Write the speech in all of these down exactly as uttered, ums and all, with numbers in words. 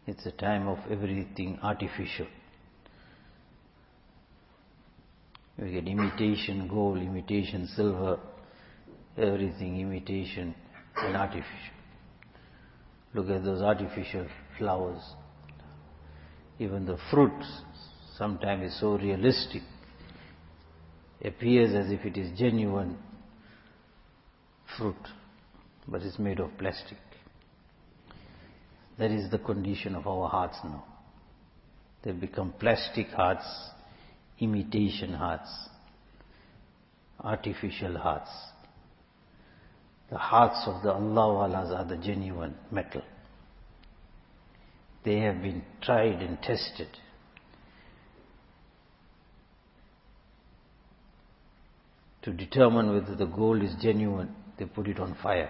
It's a time of everything artificial. We get imitation gold, imitation silver, everything imitation and artificial. Look at those artificial flowers. Even the fruit sometimes is so realistic. Appears as if it is genuine fruit, but it's made of plastic. That is the condition of our hearts now. They've become plastic hearts, imitation hearts, artificial hearts. The hearts of the Allah-walas are the genuine metal. They have been tried and tested. To determine whether the gold is genuine, they put it on fire.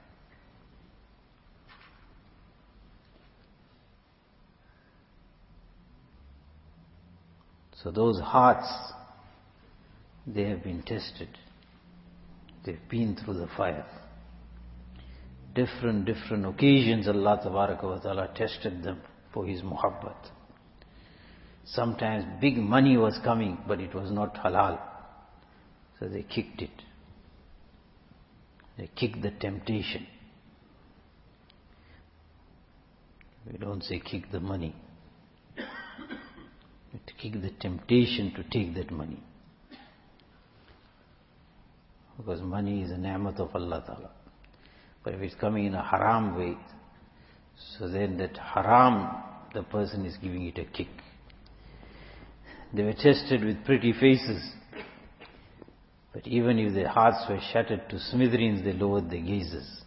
So those hearts, they have been tested. They've been through the fire. Different, different occasions Allah Tabaraka wa Ta'ala tested them for His muhabbat. Sometimes big money was coming, but it was not halal. So they kicked it. They kicked the temptation. We don't say kick the money. To kick the temptation to take that money. Because money is a ni'mat of Allah Ta'ala. But if it's coming in a haram way, so then that haram, the person is giving it a kick. They were tested with pretty faces. But even if their hearts were shattered to smithereens, they lowered their gazes.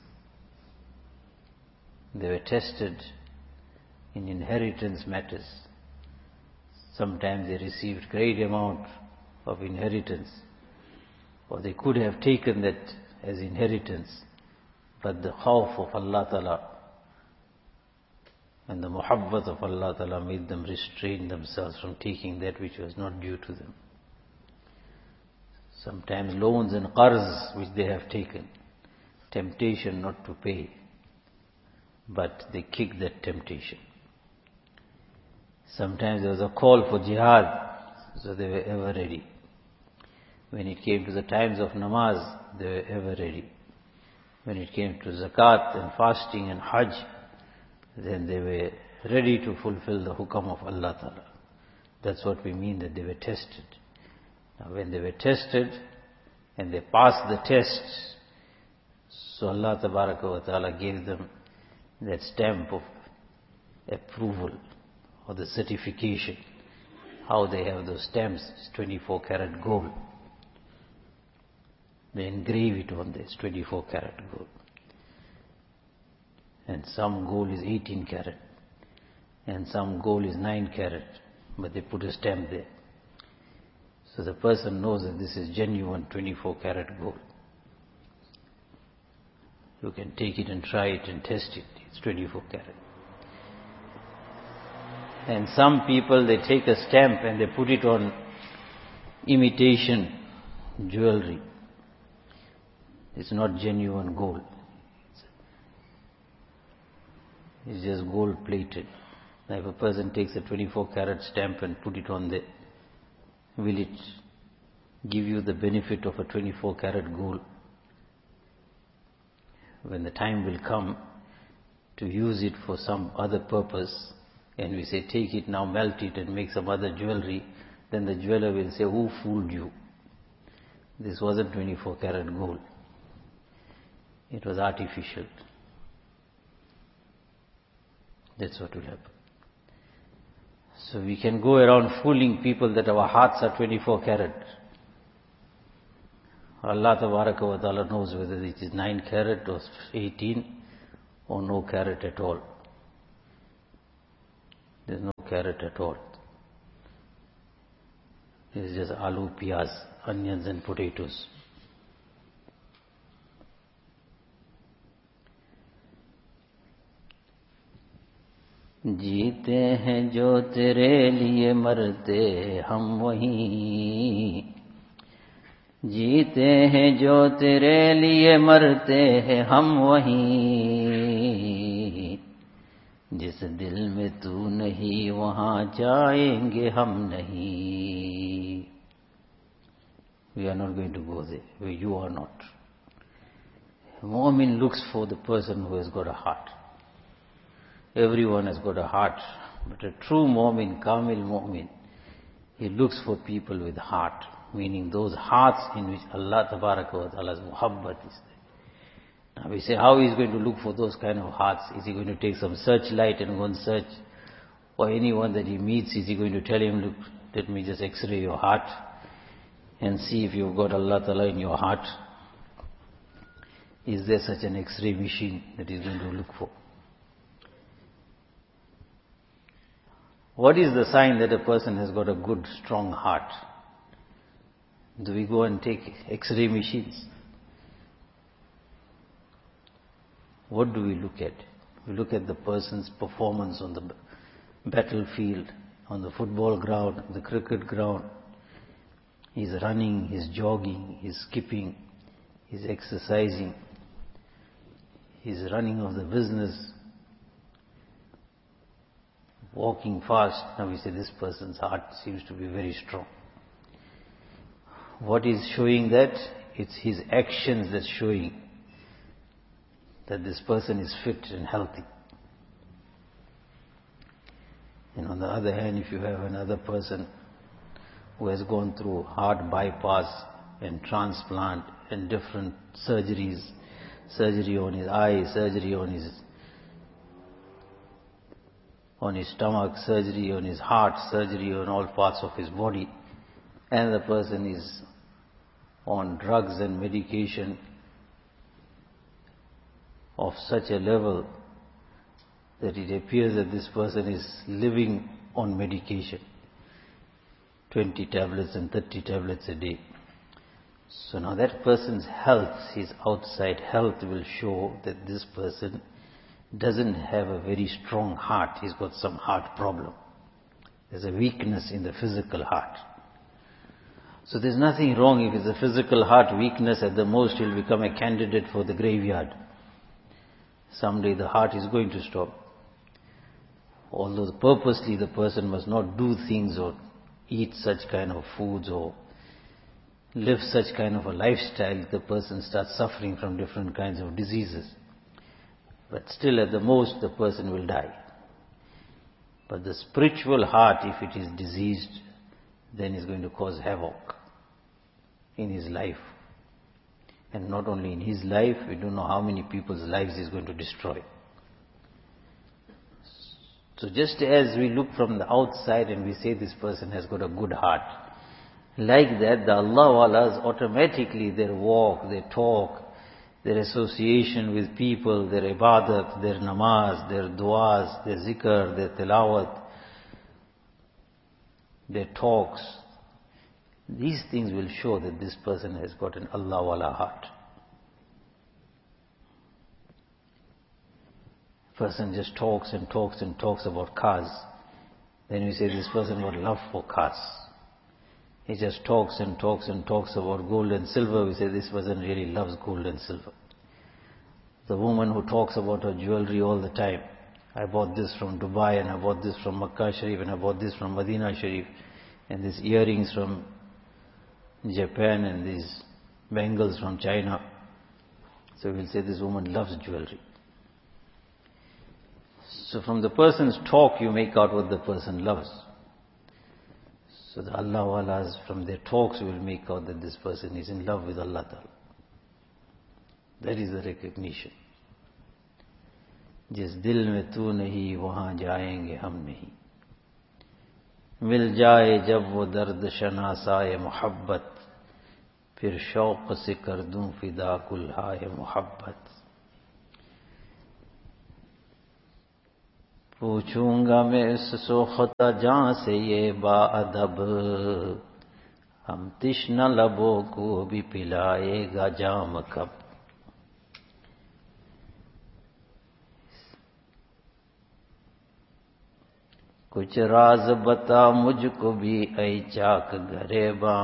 They were tested in inheritance matters. Sometimes they received great amount of inheritance, or they could have taken that as inheritance, but the khawf of Allah Ta'ala and the muhabbat of Allah Ta'ala made them restrain themselves from taking that which was not due to them. Sometimes loans and qarz which they have taken, temptation not to pay, but they kick that temptation. Sometimes there was a call for jihad, so they were ever ready. When it came to the times of namaz, they were ever ready. When it came to zakat and fasting and hajj, then they were ready to fulfill the hukam of Allah Ta'ala. That's what we mean that they were tested. Now when they were tested and they passed the tests, so Allah Tabaraka wa Ta'ala gave them that stamp of approval or the certification. How they have those stamps, it's twenty-four karat gold. They engrave it on this twenty-four karat gold. And some gold is eighteen karat. And some gold is nine karat. But they put a stamp there. So the person knows that this is genuine twenty-four karat gold. You can take it and try it and test it. It's twenty-four karat. And some people, they take a stamp and they put it on imitation jewelry. It's not genuine gold. It's just gold plated. Now if a person takes a twenty-four karat stamp and put it on there, will it give you the benefit of a twenty-four karat gold? When the time will come to use it for some other purpose, and we say, take it now, melt it and make some other jewelry, then the jeweler will say, who fooled you? This wasn't twenty-four karat gold. It was artificial. That's what will happen. So we can go around fooling people that our hearts are twenty-four karat. Allah Tabaraka wa Ta'ala knows whether it is nine karat or eighteen or no karat at all. There's no carrot at all. It's just aloo, piyaz, onions and potatoes. जीते हैं जो तेरे लिए मरते हम वहीं, जीते हैं जो तेरे लिए मरते हैं हम वहीं, जिस जिस दिल में तू नहीं वहां जाएंगे हम नहीं. We are not going to go there, where you are not. A mu'min looks for the person who has got a heart. Everyone has got a heart, but a true mu'min, kamil mu'min, he looks for people with heart, meaning those hearts in which Allah tabaraka wa ta'ala's muhabbat is there. Now we say, how he is going to look for those kind of hearts? Is he going to take some searchlight and go and search? Or anyone that he meets, is he going to tell him, look, let me just x-ray your heart and see if you've got Allah Ta'ala in your heart? Is there such an x-ray machine that he's going to look for? What is the sign that a person has got a good, strong heart? Do we go and take x-ray machines? What do we look at? We look at the person's performance on the battlefield, on the football ground, the cricket ground. He's running, he's jogging, he's skipping, he's exercising, he's running of the business, walking fast. Now we say this person's heart seems to be very strong. What is showing that? It's his actions that's showing that this person is fit and healthy. And on the other hand, if you have another person who has gone through heart bypass and transplant and different surgeries, surgery on his eye, surgery on his on his stomach, surgery on his heart, surgery on all parts of his body, and the person is on drugs and medication of such a level that it appears that this person is living on medication, twenty tablets and thirty tablets a day. So now that person's health, his outside health will show that this person doesn't have a very strong heart. He's got some heart problem. There's a weakness in the physical heart. So there's nothing wrong if it's a physical heart weakness. At the most, he'll become a candidate for the graveyard. Someday the heart is going to stop. Although purposely the person must not do things or eat such kind of foods or live such kind of a lifestyle, the person starts suffering from different kinds of diseases. But still at the most the person will die. But the spiritual heart, if it is diseased, then is going to cause havoc in his life. And not only in his life, we don't know how many people's lives he's going to destroy. So just as we look from the outside and we say this person has got a good heart, like that the Allah-Walas automatically, their walk, their talk, their association with people, their ibadat, their namaz, their du'as, their zikr, their tilawat, their talks, these things will show that this person has got an Allah-Wala heart. Person just talks and talks and talks about cars. Then we say this person got love for cars. He just talks and talks and talks about gold and silver. We say this person really loves gold and silver. The woman who talks about her jewelry all the time. I bought this from Dubai and I bought this from Makkah Sharif and I bought this from Medina Sharif. And these earrings from Japan and these bangles from China. So we'll say this woman loves jewelry. So from the person's talk you make out what the person loves. So the Allah-Walas from their talks will make out that this person is in love with Allah Ta'ala. That is the recognition. जिस दिल में तू नहीं वहां जाएंगे हम नहीं. मिल जाए जब वो दर्द शनासाए मोहब्बत, फिर शौक से कर दूं फिदा कुल्हाए मोहब्बत. पूछूंगा मैं इस सोखता जां से ये बाअदब, हम तिश्ना लबों को भी पिलाएगा जाम कब. कुछ राज बता मुझको भी ऐ चाक गरेबा,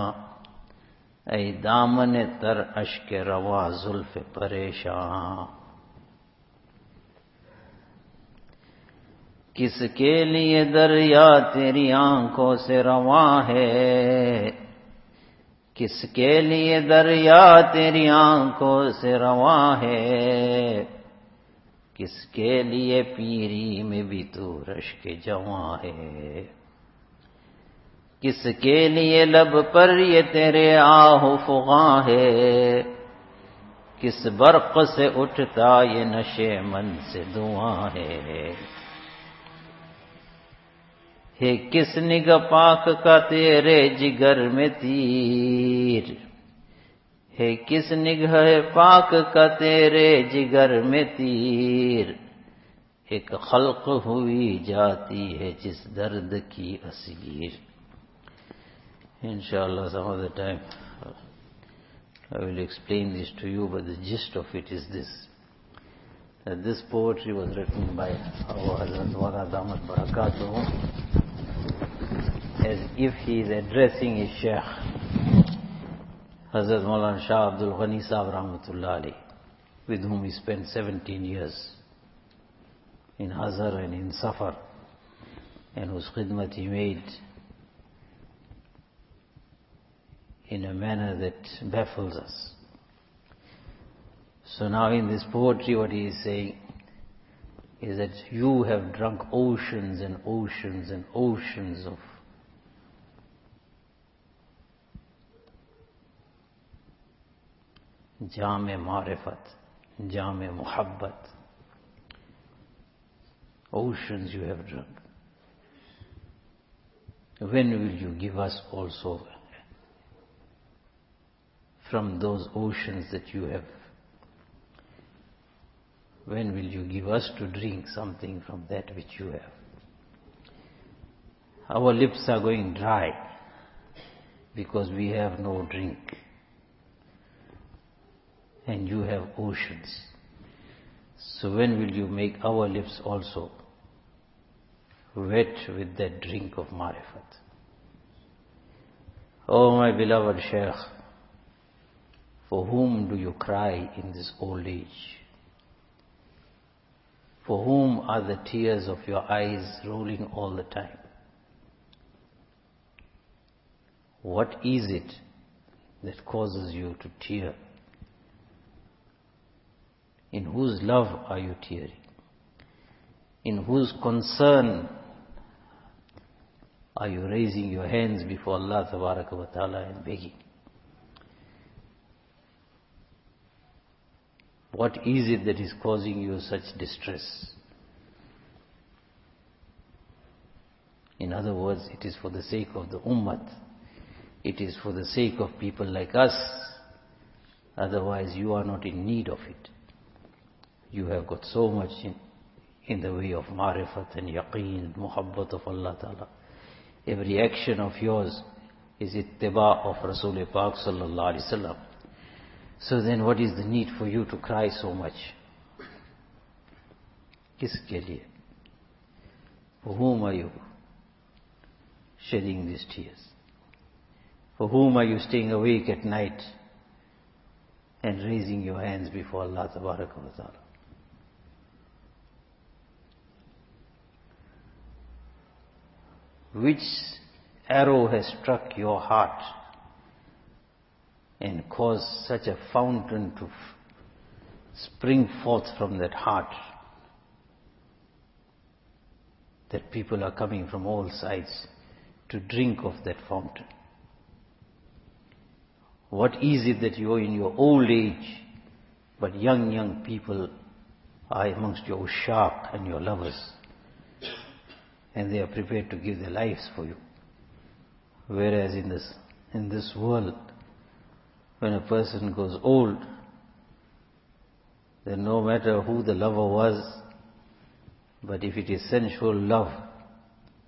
ऐ दामन तर अश्क रवा जुल्फ परेशान. किसके लिए दरिया तेरी आंखों से रवां है, किसके लिए दरिया तेरी आंखों से रवां है, किसके लिए पीरी में भी तू रश्क जवां है, किसके लिए लब पर ये तेरे आहो फुगां है, किस बर्क़ से उठता ये नशे मन से धुआं है, हे किस निगाह पाक का तेरे जिगर में तीर, हे किस निगाह पाक का तेरे जिगर में तीर, एक खल्क हुई जाती है जिस दर्द की Asir. Inshallah, some other time I will explain this to you, but the gist of it is this, that this poetry was written by our Hazrat Wala Damat Barakatuh as if he is addressing his Shaykh Hazrat Maulana Shah Abdul Ghani Sahib Rahmatullah Alayhi, with whom he spent seventeen years in Hazar and in Safar, and whose khidmat he made in a manner that baffles us. So now in this poetry what he is saying is that you have drunk oceans and oceans and oceans of Jam-e Marifat, Jam-e Muhabbat. Oceans you have drunk. When will you give us also from those oceans that you have? When will you give us to drink something from that which you have? Our lips are going dry because we have no drink. And you have oceans. So when will you make our lips also wet with that drink of Marifat? Oh my beloved Shaykh, for whom do you cry in this old age? For whom are the tears of your eyes rolling all the time? What is it that causes you to tear? In whose love are you tearing? In whose concern are you raising your hands before Allah Tabaraka wa Ta'ala and begging? What is it that is causing you such distress? In other words, it is for the sake of the Ummah. It is for the sake of people like us. Otherwise you are not in need of it. You have got so much in, in the way of Marifat and Yaqeen, Muhabbat of Allah Ta'ala. Every action of yours is ittiba of Rasul Pak Sallallahu Alaihi Wasallam. So then what is the need for you to cry so much? Kiske liye? For whom are you shedding these tears? For whom are you staying awake at night and raising your hands before Allah Tabaraka wa Ta'ala? Which arrow has struck your heart and caused such a fountain to spring forth from that heart that people are coming from all sides to drink of that fountain? What is it that you are in your old age, but young, young people are amongst your ushaq and your lovers, and they are prepared to give their lives for you? Whereas in this, in this world, when a person goes old, then no matter who the lover was, but if it is sensual love,